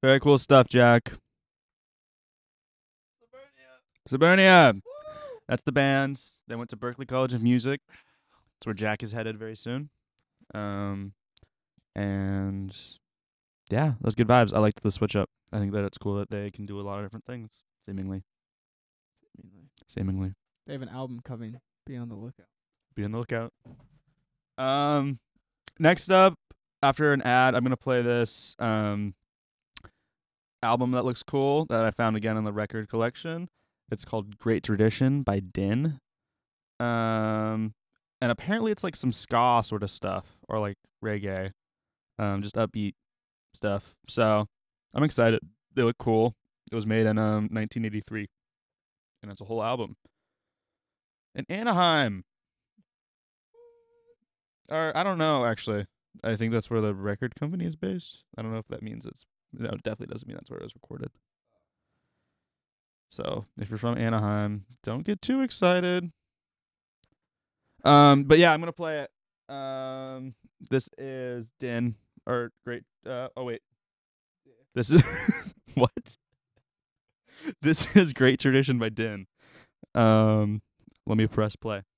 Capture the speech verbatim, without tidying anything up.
Very cool stuff, Jack. Suburnia. That's the band. They went to Berklee College of Music. That's where Jack is headed very soon. Um, and yeah, those good vibes. I liked the switch up. I think that it's cool that they can do a lot of different things, seemingly. Seemingly. They have an album coming. Be on the lookout. Be on the lookout. Um, next up, after an ad, I'm gonna play this um album that looks cool that I found again in the record collection. It's called Great Tradition by Din. Um, and apparently it's like some ska sort of stuff or like reggae, um, just upbeat stuff. So I'm excited. They look cool. It was made in um nineteen eighty-three, and it's a whole album. In Anaheim, or I don't know actually. I think that's where the record company is based. I don't know if that means it's. No, it definitely doesn't mean that's where it was recorded. So if you're from Anaheim, don't get too excited. Um, but yeah, I'm gonna play it. Um, this is Din or Great. Uh, oh wait, this is what? This is Great Tradition by Din. Um, let me press play.